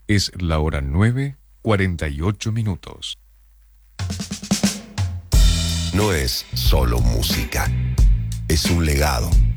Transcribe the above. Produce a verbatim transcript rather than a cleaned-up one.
Es la hora nueve, cuarenta y ocho minutos. No es solo música, es un legado.